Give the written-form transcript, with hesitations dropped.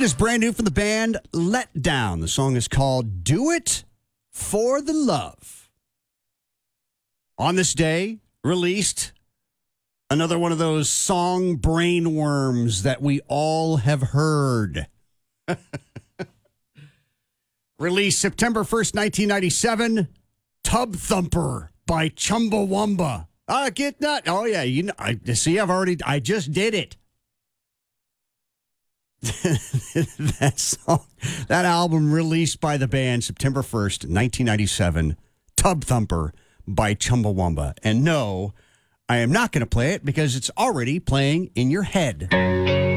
That is brand new from the band Let Down. The song is called Do It for the Love. On this day, released another one of those song brainworms that we all have heard. Released September 1st, 1997, Tub Thumper by Chumbawamba. Get that. Oh, yeah. You know, I just did it. That song, that album released by the band September 1st, 1997, Tub Thumper by Chumbawamba. And no, I am not going to play it because it's already playing in your head.